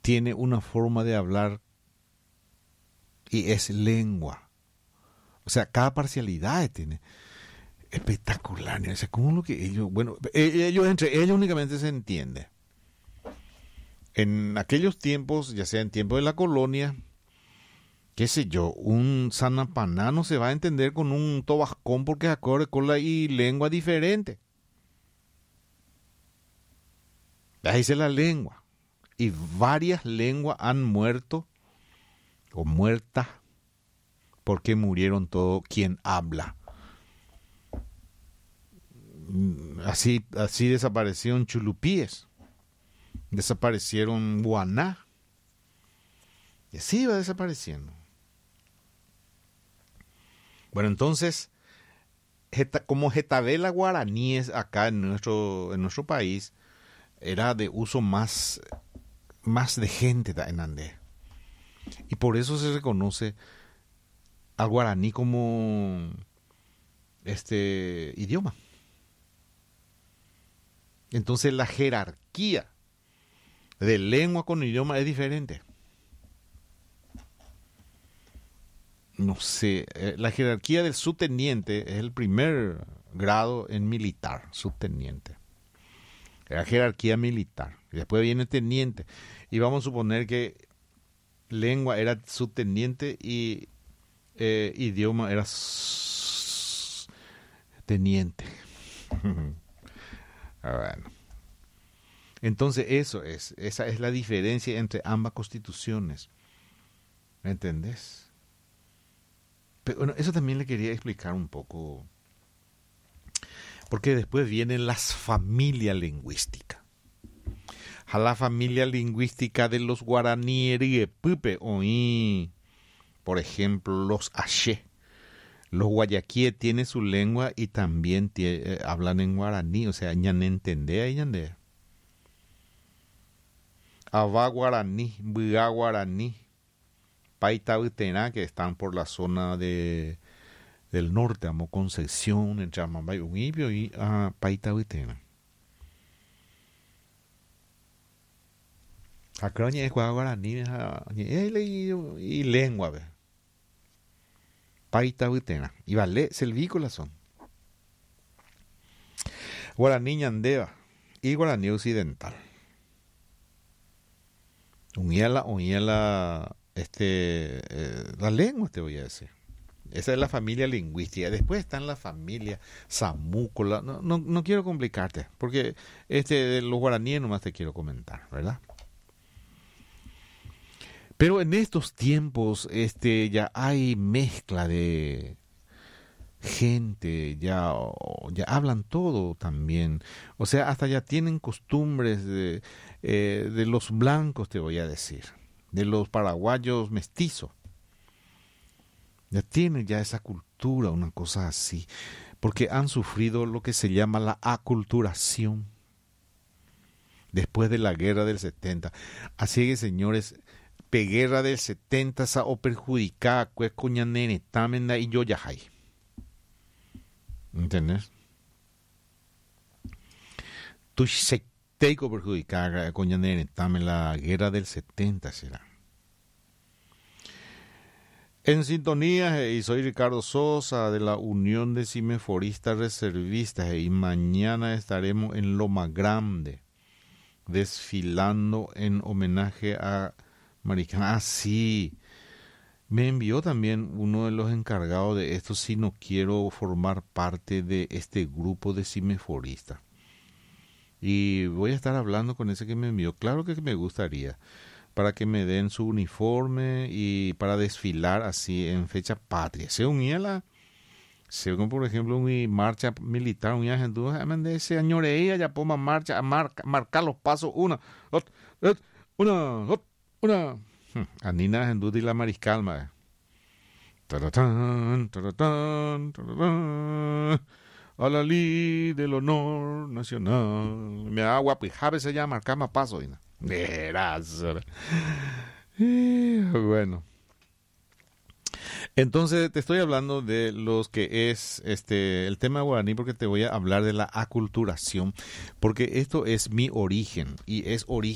tiene una forma de hablar y es lengua. O sea, cada parcialidad tiene. Espectacular. O sea, ¿cómo lo que ellos, bueno, ellos entre ellos únicamente se entiende. En aquellos tiempos, ya sea en tiempos de la colonia, qué sé yo, un sanapaná no se va a entender con un tobascón porque acorde con la y lengua diferente. Ahí dice la lengua. Y varias lenguas han muerto o muertas porque murieron todo quien habla. Así desaparecieron chulupíes, desaparecieron guaná, y así va desapareciendo. Bueno, entonces, como Getabela guaraníes acá en nuestro país, era de uso más de gente en Andés. Y por eso se reconoce al guaraní como idioma. Entonces la jerarquía de lengua con idioma es diferente. No sé, la jerarquía del subteniente es el primer grado en militar, subteniente. La jerarquía militar. Y después viene teniente. Y vamos a suponer que lengua era subteniente y idioma era teniente. Bueno. Entonces esa es la diferencia entre ambas constituciones. ¿Me entendés? Pero bueno, eso también le quería explicar un poco. Porque después vienen las familias lingüísticas. A la familia lingüística de los guaraníes y pupe oí, por ejemplo, los aché. Los guayaquíes tienen su lengua y también hablan en guaraní, o sea, ya no entendé, ñandé. Abá guaraní, Bugá guaraní, Paita Utena, que están por la zona del norte, amo Concepción, entre Amambay, Unibio y Paita Utena. Acá es guaraní y lengua, ve. Paita Utena. Y vale, selvícolas son. Guaraní ñandeva y guaraní occidental. La lengua, te voy a decir. Esa es la familia lingüística. Después están la familia samúcola. No quiero complicarte, porque de los guaraníes nomás te quiero comentar, ¿verdad? Pero en estos tiempos, ya hay mezcla de gente, ya hablan todo también. O sea, hasta ya tienen costumbres de los blancos, te voy a decir, de los paraguayos mestizos. Ya tienen ya esa cultura, una cosa así, porque han sufrido lo que se llama la aculturación después de la guerra del 70. Así que, señores, guerra del 70 sa o perjudicada pues coñanene tamenda y yo ya hay. ¿Entendés? Tu se teco perjudicada coñanene tamenda la guerra del 70 será. En sintonía, y soy Ricardo Sosa de la Unión de Cimeforistas Reservistas, y mañana estaremos en Loma Grande desfilando en homenaje a Maricana. Ah, sí. Me envió también uno de los encargados de esto si no quiero formar parte de este grupo de cimeforistas. Y voy a estar hablando con ese que me envió. Claro que me gustaría, para que me den su uniforme y para desfilar así en fecha patria. Según por ejemplo una marcha militar, una gente ese añoreía ya ponga marcha a marcar los pasos una. Anina en y la mariscalma. Taratán, taratán, taratán. A la ley del honor nacional. Me agua, pues, a veces ya marcar más paso. Verás. Bueno. Entonces te estoy hablando de los que es el tema guaraní, porque te voy a hablar de la aculturación, porque esto es mi origen y es origen